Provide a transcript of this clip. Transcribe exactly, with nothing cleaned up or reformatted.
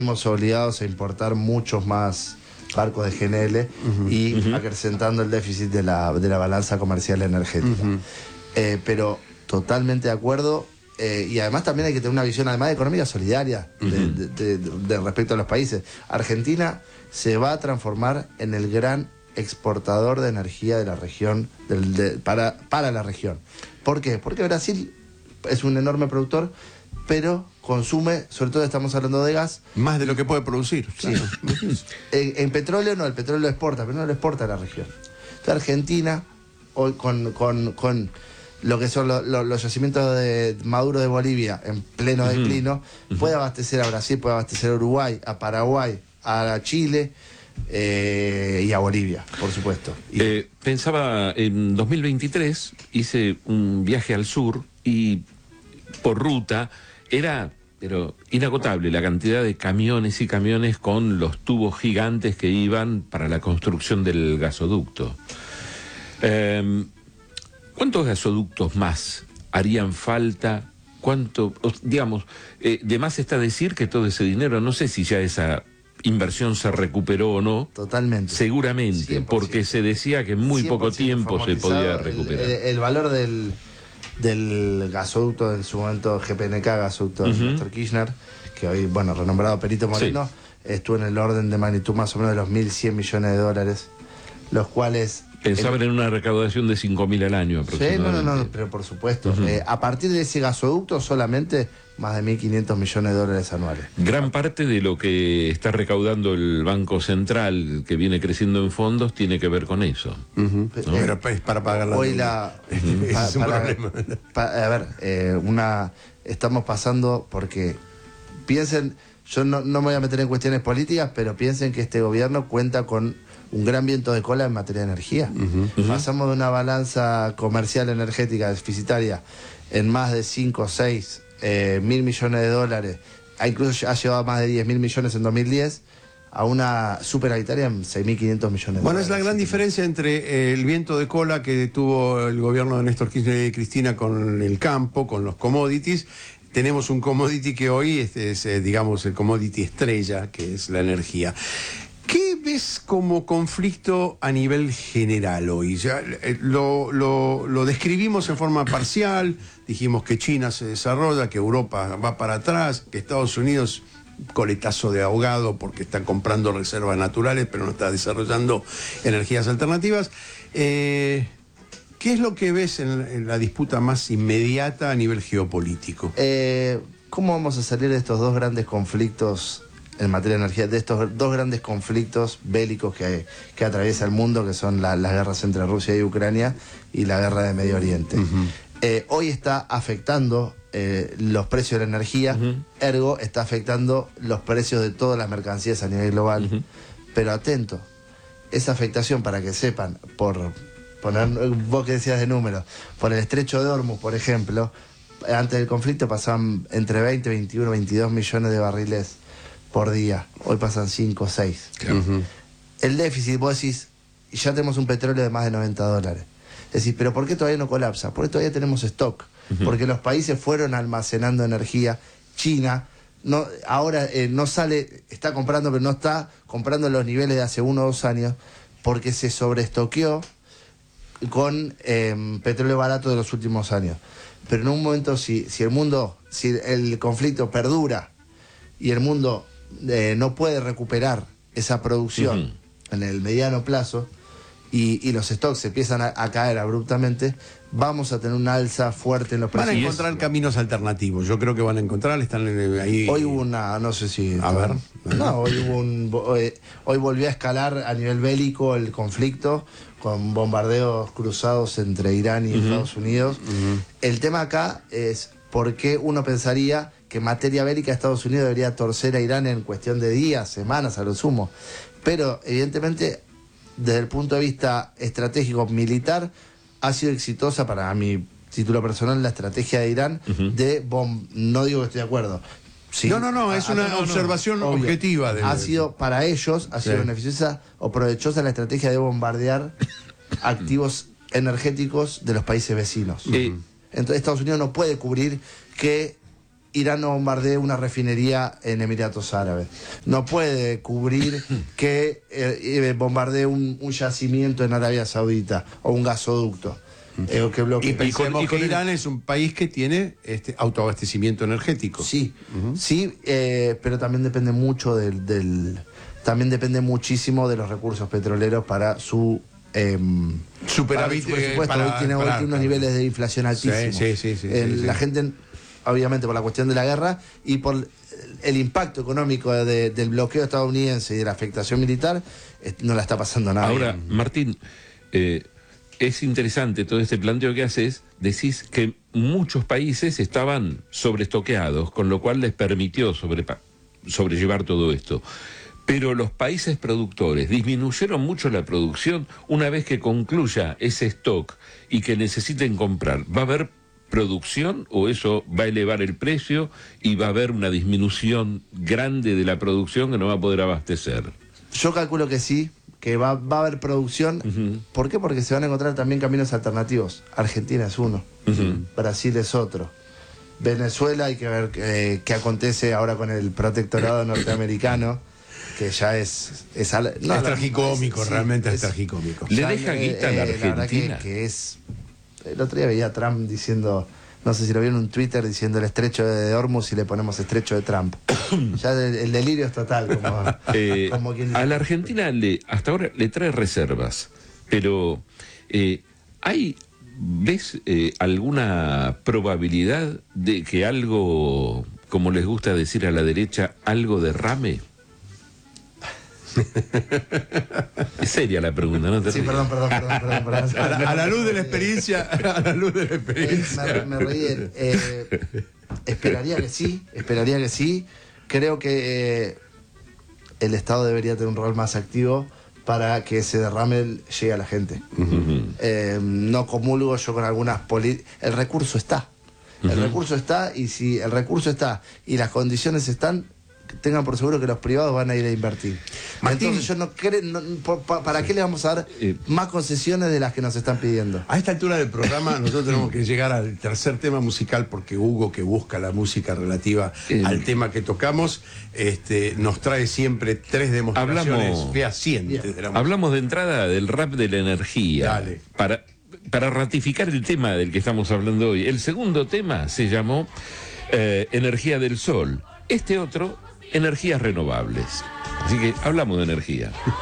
Estamos obligados a importar muchos más barcos de G N L uh-huh. y uh-huh. acrecentando el déficit de la, de la balanza comercial energética. Uh-huh. eh, pero totalmente de acuerdo. Eh, y además también hay que tener una visión además económica solidaria uh-huh. de, de, de, de respecto a los países. Argentina se va a transformar en el gran exportador de energía de la región, del, de, para, para la región. ¿Por qué? Porque Brasil es un enorme productor, pero consume, sobre todo estamos hablando de gas. Más de lo que puede producir. Sí. en, en petróleo no, el petróleo lo exporta, pero no lo exporta a la región. Entonces Argentina, hoy con, con, con lo que son lo, lo, los yacimientos de Maduro de Bolivia en pleno uh-huh. declino, uh-huh. puede abastecer a Brasil, puede abastecer a Uruguay, a Paraguay, a Chile eh, y a Bolivia, por supuesto. Y... Eh, pensaba, en dos mil veintitrés hice un viaje al sur y por ruta era, pero inagotable, la cantidad de camiones y camiones con los tubos gigantes que iban para la construcción del gasoducto. Eh, ¿Cuántos gasoductos más harían falta? ¿Cuánto, digamos, eh, de más está decir que todo ese dinero, no sé si ya esa inversión se recuperó o no? Totalmente. Seguramente, cien por ciento. Porque se decía que en muy poco tiempo se podía recuperar. El, el, el valor del... del gasoducto, en su momento G P N K, gasoducto de uh-huh. Néstor Kirchner, que hoy, bueno, renombrado Perito Moreno, sí. estuvo en el orden de magnitud más o menos de los mil cien millones de dólares, los cuales... Pensaban el... en una recaudación de cinco mil al año aproximadamente. Sí, no, no, no, pero por supuesto. Uh-huh. Eh, a partir de ese gasoducto solamente más de mil quinientos millones de dólares anuales. Gran parte de lo que está recaudando el Banco Central, que viene creciendo en fondos, tiene que ver con eso. Uh-huh. ¿No? Pero es para pagar la Hoy la... Uh-huh. pa, es un para, problema. Pa, a ver, eh, una estamos pasando porque piensen, yo no, no me voy a meter en cuestiones políticas, pero piensen que este gobierno cuenta con un gran viento de cola en materia de energía. Uh-huh. Uh-huh. Pasamos de una balanza comercial energética deficitaria en más de cinco o seis eh, mil millones de dólares, ha incluso ha llevado a más de diez mil millones en dos mil diez, a una superavitaria en seis mil quinientos millones de bueno, dólares. Bueno, es la gran diferencia entre eh, el viento de cola que tuvo el gobierno de Néstor Kirchner y Cristina con el campo, con los commodities. Tenemos un commodity que hoy es, es eh, digamos, el commodity estrella, que es la energía. ¿Qué ves como conflicto a nivel general hoy? Ya, eh, lo, lo, lo describimos en forma parcial, dijimos que China se desarrolla, que Europa va para atrás, que Estados Unidos, coletazo de ahogado porque está comprando reservas naturales, pero no está desarrollando energías alternativas. Eh, ¿Qué es lo que ves en, en la disputa más inmediata a nivel geopolítico? Eh, ¿Cómo vamos a salir de estos dos grandes conflictos en materia de energía, de estos dos grandes conflictos bélicos que, que atraviesa el mundo, que son la, las guerras entre Rusia y Ucrania y la guerra de Medio Oriente? Uh-huh. eh, hoy está afectando eh, los precios de la energía, uh-huh. ergo está afectando los precios de todas las mercancías a nivel global. Uh-huh. Pero atento, esa afectación, para que sepan, por poner, vos que decías de números, por el estrecho de Hormuz, por ejemplo, antes del conflicto pasaban entre veinte, veintiuno, veintidós millones de barriles por día. Hoy pasan cinco o seis. Uh-huh. El déficit, vos decís, ya tenemos un petróleo de más de noventa dólares. Decís, ¿pero por qué todavía no colapsa? Porque todavía tenemos stock. Uh-huh. Porque los países fueron almacenando energía. China no, ahora eh, no sale, está comprando, pero no está comprando los niveles de hace uno o dos años, porque se sobreestoqueó con eh, petróleo barato de los últimos años. Pero en un momento, si, si el mundo, si el conflicto perdura y el mundo Eh, no puede recuperar esa producción uh-huh. en el mediano plazo y, y los stocks se empiezan a, a caer abruptamente, vamos a tener una alza fuerte en los precios. Van a encontrar caminos alternativos, yo creo que van a encontrar, están ahí. Hoy hubo una, no sé si... A ver. No, hoy hubo un... Hoy, hoy volvió a escalar a nivel bélico el conflicto, con bombardeos cruzados entre Irán y uh-huh. Estados Unidos. Uh-huh. El tema acá es por qué uno pensaría que en materia bélica Estados Unidos debería torcer a Irán en cuestión de días, semanas a lo sumo. Pero evidentemente, desde el punto de vista estratégico militar, ha sido exitosa, para mi título personal, la estrategia de Irán uh-huh. de bom no digo que estoy de acuerdo. Sí, no, no, no, es una no, observación no, objetiva. De... Ha sido, para ellos, ha sido sí. beneficiosa o provechosa la estrategia de bombardear activos energéticos de los países vecinos. Uh-huh. Entonces Estados Unidos no puede cubrir que Irán no bombardee una refinería en Emiratos Árabes. No puede cubrir que eh, bombardee un, un yacimiento en Arabia Saudita o un gasoducto. Eh, o que bloquee. Y pensemos y con que el- Irán es un país que tiene este autoabastecimiento energético. Sí, sí, eh, pero también depende mucho del, del... También depende muchísimo de los recursos petroleros para su... Eh, Superávit, para su presupuesto. eh, para- hoy tiene, hoy para- tiene unos niveles de inflación altísimos. Sí, sí, sí, sí, Eh, sí, la sí. gente, obviamente por la cuestión de la guerra y por el impacto económico de- del bloqueo estadounidense y de la afectación militar, eh, no la está pasando nada. Ahora, Martín, eh, es interesante todo este planteo que haces. Decís que muchos países estaban sobreestoqueados, con lo cual les permitió sobrepa- sobrellevar todo esto. Pero los países productores disminuyeron mucho la producción una vez que concluya ese stock y que necesiten comprar. ¿Va a haber producción o eso va a elevar el precio y va a haber una disminución grande de la producción que no va a poder abastecer? Yo calculo que sí, que va, va a haber producción. Ujú. ¿Por qué? Porque se van a encontrar también caminos alternativos. Argentina es uno, Ujú. Brasil es otro. Venezuela, hay que ver eh, qué acontece ahora con el protectorado norteamericano, que ya es... Es, al- no, es la- tragicómico, es- sí, realmente es, es- tragicómico. Le ya, deja guita a la verdad que, Argentina. que es... El otro día veía a Trump diciendo, no sé si lo vieron en un Twitter, diciendo el estrecho de Hormuz y le ponemos estrecho de Trump. Ya el, el delirio es total, como, Eh, como quien dice. a la Argentina le, hasta ahora le trae reservas, pero eh, ¿hay, ves eh, alguna probabilidad de que algo, como les gusta decir a la derecha, algo derrame? Es seria la pregunta, ¿no? Te Sí, ríes. perdón, perdón, perdón, perdón, perdón. A la, a la luz de la experiencia, a la luz de la experiencia. Me, me reí. Eh, esperaría que sí, esperaría que sí. Creo que eh, el Estado debería tener un rol más activo para que ese derrame llegue a la gente. Ujú. Eh, no comulgo yo con algunas políticas. El recurso está. El Ujú. recurso está y si el recurso está y las condiciones están, tengan por seguro que los privados van a ir a invertir. Martín. Entonces yo no creo, no, por- pa- ¿para qué le vamos a dar Eh. más concesiones de las que nos están pidiendo? A esta altura del programa nosotros tenemos que llegar al tercer tema musical porque Hugo, que busca la música relativa Eh. al tema que tocamos, este, nos trae siempre tres demostraciones Hablamos- fehacientes Bien. de la música. Hablamos de entrada del rap de la energía. Dale. Para, para ratificar el tema del que estamos hablando hoy. El segundo tema se llamó eh, Energía del Sol. Este otro, energías renovables. Así que hablamos de energía.